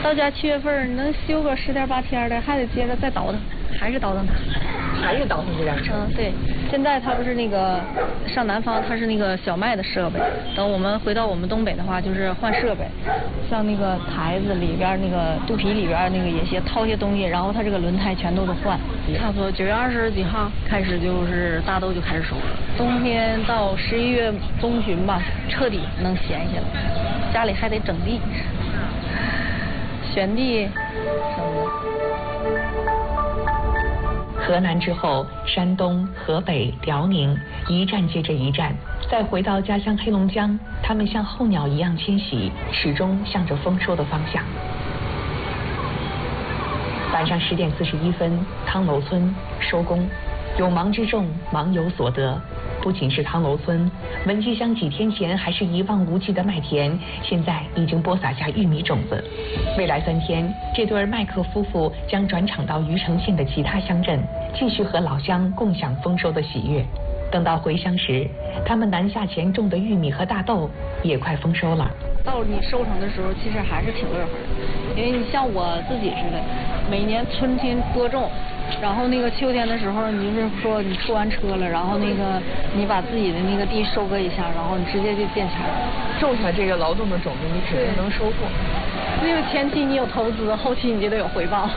到家7月份能休个10天8天的，还得接着再倒腾，还是倒腾它。 还是倒腾这辆车？ 对，现在它不是那个上南方，它是那个小麦的设备。等我们回到我们东北的话，就是换设备，像那个台子里边那个肚皮里边那个也些掏些东西，然后它这个轮胎全都得换。差不多9月20几号开始就是大豆就开始收了，冬天到11月中旬吧，彻底能闲下来。家里还得整地、选地什么的。 河南之后，山东、河北、辽宁一站接着一站，再回到家乡黑龙江，他们像候鸟一样迁徙，始终向着丰收的方向。晚上10点41分，汤楼村收工，有忙之众，忙有所得。不仅是汤楼村，文集乡几天前还是一望无际的麦田，现在已经播撒下玉米种子。未来3天，这对麦克夫妇将转场到余城县的其他乡镇，继续和老乡共享丰收的喜悦。等到回乡时，他们南下前种的玉米和大豆也快丰收了。 到你收成的时候，其实还是挺乐呵的，因为你像我自己似的，每年春天播种。然后那个秋天的时候，你就是说你出完车了，然后那个你把自己的那个地收割一下，然后你直接就见钱了。 种下这个劳动的种子，你肯定能收获。 因为前期你有投资，后期你就得有回报。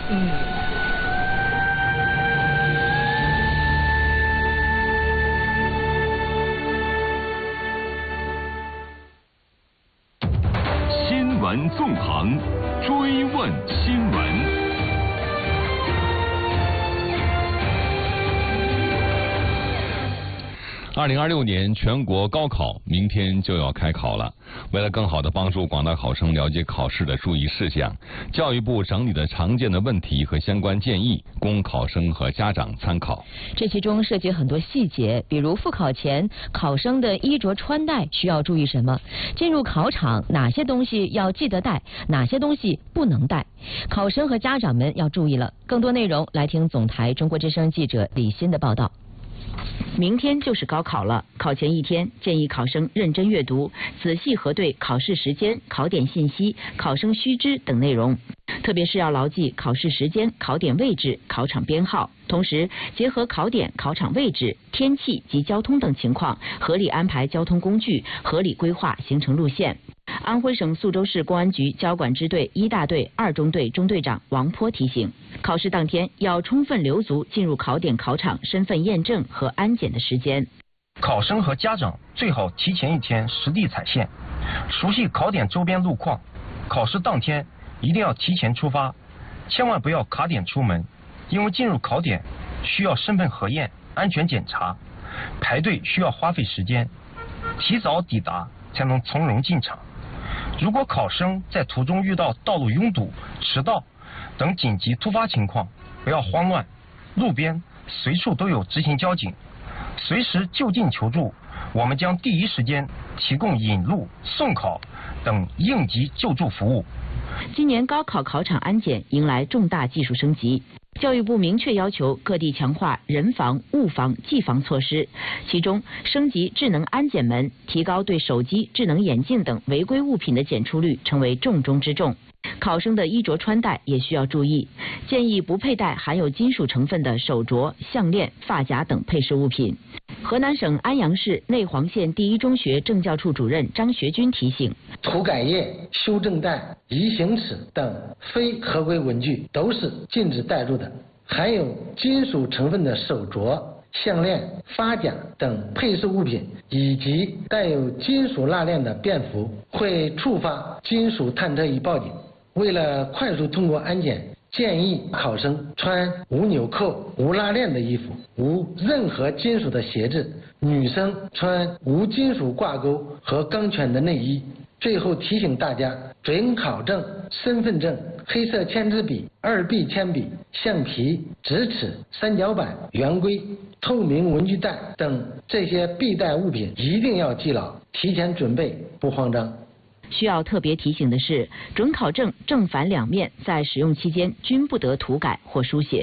新闻纵横，追问新闻。2026年全国高考明天就要开考了。为了更好地帮助广大考生了解考试的注意事项，教育部整理了常见的问题和相关建议，供考生和家长参考。 这其中涉及很多细节，比如复考前考生的衣着穿戴需要注意什么，进入考场哪些东西要记得带，哪些东西不能带，考生和家长们要注意了。更多内容来听总台中国之声记者李欣的报道。明天就是高考了，考前1天，建议考生认真阅读，仔细核对考试时间、考点信息、考生须知等内容，特别是要牢记考试时间、考点位置、考场编号，同时结合考点、考场位置、天气及交通等情况，合理安排交通工具，合理规划行程路线。安徽省宿州市公安局交管支队1大队2中队中队长王波提醒，考试当天要充分留足进入考点考场身份验证和安检的时间。 考生和家长最好提前1天实地踩线，熟悉考点周边路况。考试当天一定要提前出发，千万不要卡点出门，因为进入考点需要身份核验、安全检查，排队需要花费时间，提早抵达才能从容进场。如果考生在途中遇到道路拥堵、迟到等紧急突发情况，不要慌乱，路边随处都有执勤交警，随时就近求助，我们将第一时间提供引路、送考等应急救助服务。 今年高考考场安检迎来重大技术升级，教育部明确要求各地强化人防、物防、技防措施，其中升级智能安检门，提高对手机、智能眼镜等违规物品的检出率，成为重中之重。考生的衣着穿戴也需要注意，建议不佩戴含有金属成分的手镯、项链、发夹等配饰物品。河南省安阳市内黄县第一中学政教处主任张学军提醒， 涂改液、修正带、移行尺等非合规文具都是禁止带入的，含有金属成分的手镯、项链、发夹等配饰物品以及带有金属蜡链的便服会触发金属探测仪报警。为了快速通过安检，建议考生穿无纽扣、无拉链的衣服，无任何金属的鞋子；女生穿无金属挂钩和钢圈的内衣。最后提醒大家，准考证、身份证、黑色签字笔、2B 铅笔、橡皮、直尺、三角板、圆规、透明文具袋等这些必带物品一定要记牢，提前准备，不慌张。 需要特别提醒的是，准考证正反两面在使用期间均不得涂改或书写。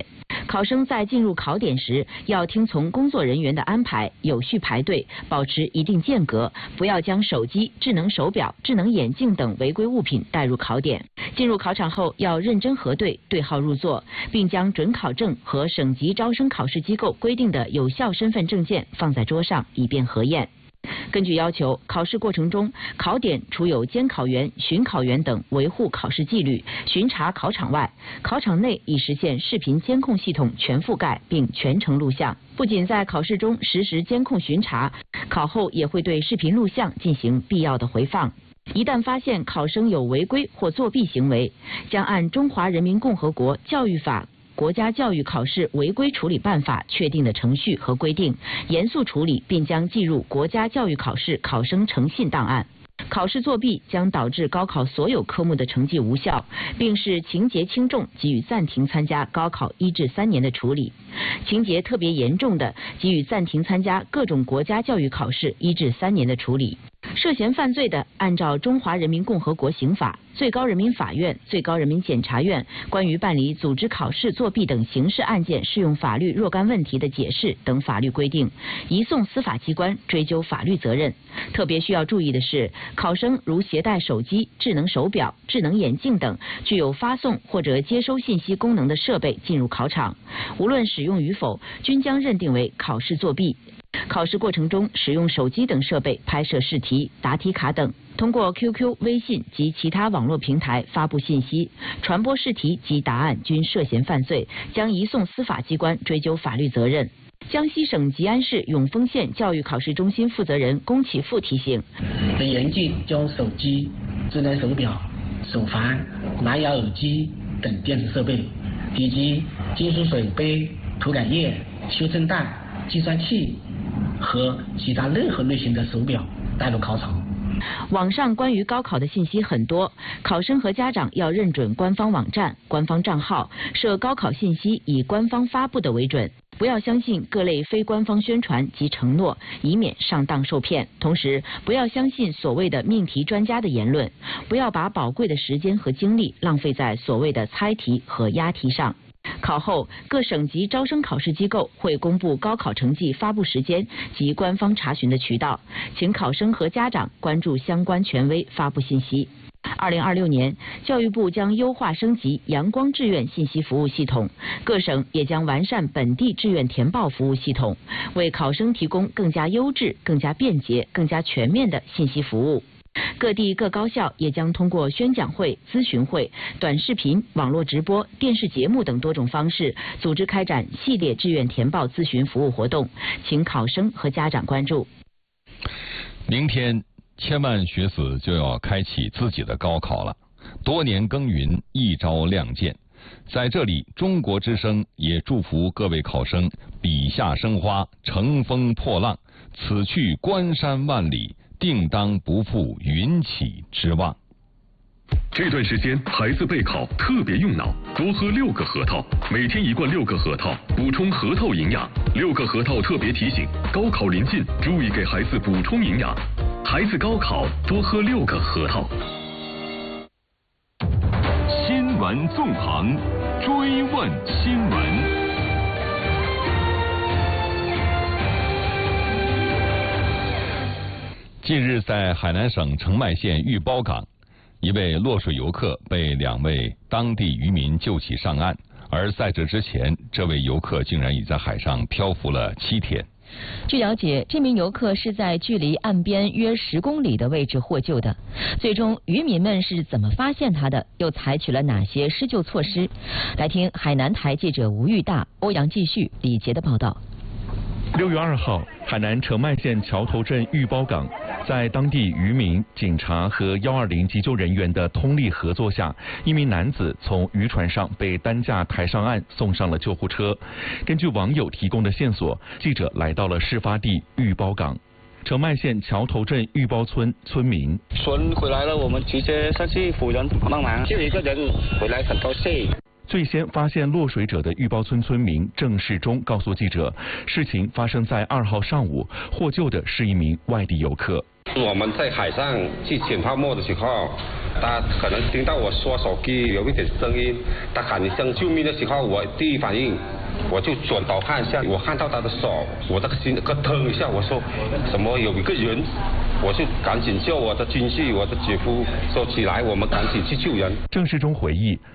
考生在进入考点时，要听从工作人员的安排，有序排队，保持一定间隔，不要将手机、智能手表、智能眼镜等违规物品带入考点。进入考场后，要认真核对，对号入座，并将准考证和省级招生考试机构规定的有效身份证件放在桌上，以便核验。根据要求，考试过程中，考点除有监考员、巡考员等维护考试纪律、巡查考场外，考场内已实现视频监控系统全覆盖并全程录像。不仅在考试中实时监控巡查，考后也会对视频录像进行必要的回放。一旦发现考生有违规或作弊行为，将按《中华人民共和国教育法》国家教育考试违规处理办法确定的程序和规定，严肃处理，并将记入国家教育考试考生诚信档案。考试作弊将导致高考所有科目的成绩无效，并视情节轻重给予暂停参加高考1至3年的处理；情节特别严重的，给予暂停参加各种国家教育考试1至3年的处理。涉嫌犯罪的，按照《中华人民共和国刑法》、最高人民法院、最高人民检察院关于办理组织考试作弊等刑事案件适用法律若干问题的解释等法律规定，移送司法机关追究法律责任。特别需要注意的是，考生如携带手机、智能手表、智能眼镜等具有发送或者接收信息功能的设备进入考场，无论使用与否，均将认定为考试作弊。考试过程中使用手机等设备拍摄试题、答题卡等，通过 QQ、微信及其他网络平台发布信息、传播试题及答案均涉嫌犯罪，将移送司法机关追究法律责任。江西省吉安市永丰县教育考试中心负责人龚启富提醒： 严禁将手机、智能手表、手环、蓝牙耳机等电子设备，以及金属水杯、涂改液、修正带、计算器和其他任何类型的手表带入考场。 网上关于高考的信息很多，考生和家长要认准官方网站、官方账号，设高考信息以官方发布的为准，不要相信各类非官方宣传及承诺，以免上当受骗。同时，不要相信所谓的命题专家的言论，不要把宝贵的时间和精力浪费在所谓的猜题和押题上。考后，各省级招生考试机构会公布高考成绩发布时间及官方查询的渠道，请考生和家长关注相关权威发布信息。2026年，教育部将优化升级阳光志愿信息服务系统，各省也将完善本地志愿填报服务系统，为考生提供更加优质、更加便捷、更加全面的信息服务。各地各高校也将通过宣讲会、咨询会、短视频、网络直播、电视节目等多种方式，组织开展系列志愿填报咨询服务活动，请考生和家长关注。 明天，千万学子就要开启自己的高考了，多年耕耘，一朝亮剑。在这里，中国之声也祝福各位考生笔下生花，乘风破浪，此去关山万里，定当不负云起之望。 这段时间孩子备考特别用脑，多喝6个核桃，每天1罐6个核桃，补充核桃营养。6个核桃特别提醒：高考临近，注意给孩子补充营养。孩子高考多喝6个核桃。 新闻纵横，追问新闻。 近日，在海南省澄迈县玉包港，一位落水游客被2位当地渔民救起上岸，而在这之前，这位游客竟然已在海上漂浮了7天。 据了解，这名游客是在距离岸边约10公里的位置获救的。最终，渔民们是怎么发现他的？又采取了哪些施救措施？来听海南台记者吴玉大、欧阳继续、李杰的报道。 6月2号，海南澄迈县桥头镇玉包港，在当地渔民、警察和120急救人员的通力合作下，一名男子从渔船上被担架抬上岸，送上了救护车。根据网友提供的线索，记者来到了事发地玉包港。澄迈县桥头镇玉包村村民： 船回来了，我们直接上去扶人帮忙，就一个人回来，很高兴。 最先发现落水者的玉包村村民郑世忠告诉记者，事情发生在2号上午，获救的是一名外地游客。 我们在海上去捡泡沫的时候，他可能听到我刷手机有一点声音，他喊一声救命的时候，我第一反应我就转头看一下，我看到他的手，我这个心咯腾一下，我说什么有一个人，我就赶紧叫我的亲戚、我的姐夫说起来，我们赶紧去救人。 郑世忠回忆，